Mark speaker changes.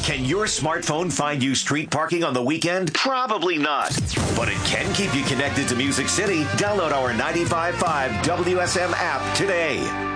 Speaker 1: Can your smartphone find you street parking on the weekend? Probably not. But it can keep you connected to Music City. Download our 95.5 WSM app today.